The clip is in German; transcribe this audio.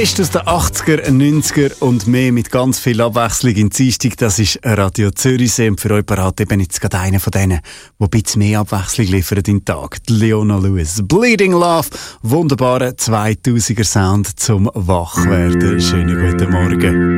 Beste aus den 80er, 90er und mehr mit ganz viel Abwechslung in Dienstag. Das ist Radio Zürichsee und für euch parat eben jetzt gerade einer von denen, der ein bisschen mehr Abwechslung liefert in den Tag. Die Leona Lewis. Bleeding Love. Wunderbarer 2000er Sound zum Wachwerden. Schönen guten Morgen.